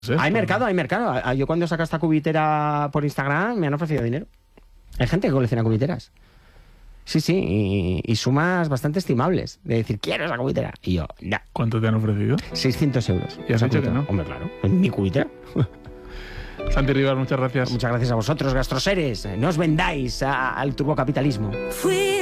Hay mercado. Yo cuando saco esta cubitera por Instagram me han ofrecido dinero. Hay gente que colecciona cubiteras. Sí, y sumas bastante estimables. De decir, quiero esa cubitera. Y yo, ya. ¿Cuánto te han ofrecido? 600 euros. ¿Y has dicho que no? Hombre, claro. En mi cubitera. Santi Rivas, muchas gracias. Muchas gracias a vosotros, gastroseres. No os vendáis al turbocapitalismo.